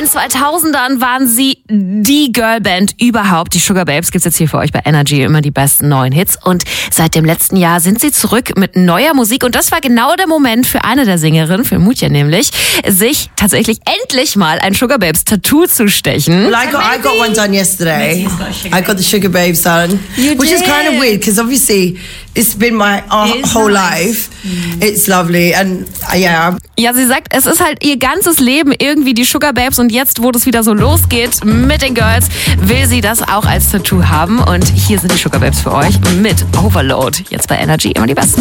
2000ern waren sie die Girlband überhaupt. Die Sugababes gibt's jetzt hier für euch bei Energy, immer die besten neuen Hits. Und seit dem letzten Jahr sind sie zurück mit neuer Musik. Und das war genau der Moment für eine der Sängerinnen, für Mutja nämlich, sich tatsächlich endlich mal ein Sugababes-Tattoo zu stechen. Well, I got one done yesterday. I got the Sugababes done, which is kind of weird because obviously it's been my whole life. It's lovely and yeah. Ja, sie sagt, es ist halt ihr ganzes Leben irgendwie die Sugababes und jetzt, wo das wieder so losgeht mit den Girls, will sie das auch als Tattoo haben. Und hier sind die Sugababes für euch mit Overload. Jetzt bei Energy immer die besten.